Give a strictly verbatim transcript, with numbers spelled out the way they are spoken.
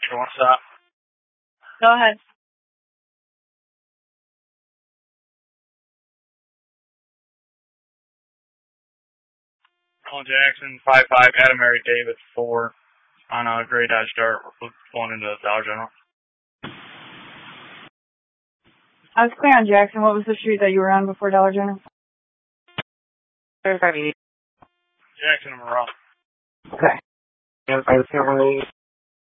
You want to stop? Go ahead. Colin Jackson, five five, Adam Mary David, four, on a Gray Dodge Dart. We're going into the Dollar General. I was clear on Jackson. What was the street that you were on before Dollar General? Jackson and Morale. Okay. And I was